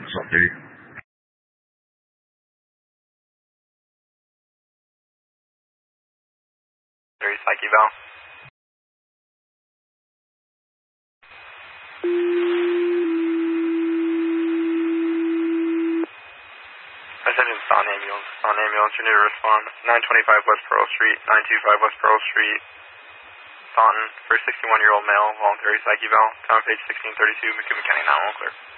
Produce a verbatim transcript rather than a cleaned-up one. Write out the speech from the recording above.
Sunday. There's psych eval. Attention, Staunton ambulance. Staunton ambulance, you need to respond. nine twenty-five West Pearl Street, nine twenty-five West Pearl Street. Staunton, for a sixty-one-year-old male, voluntary psych eval. Time page sixteen thirty-two, McCoomba County nine one one clear.